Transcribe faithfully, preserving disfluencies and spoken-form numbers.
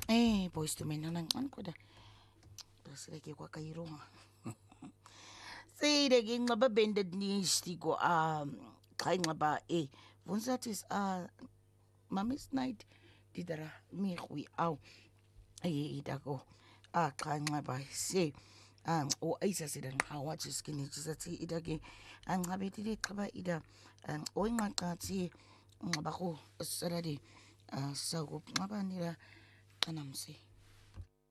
Eh, boys to men nancane kodwa sileke kwa Kaironga. Say the king ngaba bended nistiko um xa ngaba eh vonsatis uh mamis night didara migwi aw eh idako ah xa ngaba se ah o ayisa sida nqa wathi skini jisathi idake anqabethile xaba ida oyinqaqathi ngaba go salade ah sakuqabanira xanamse